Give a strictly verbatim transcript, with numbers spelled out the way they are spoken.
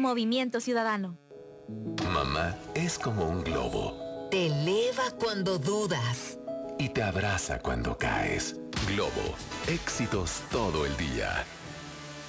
Movimiento Ciudadano. Mamá es como un globo. Te eleva cuando dudas. Y te abraza cuando caes. Globo, éxitos todo el día.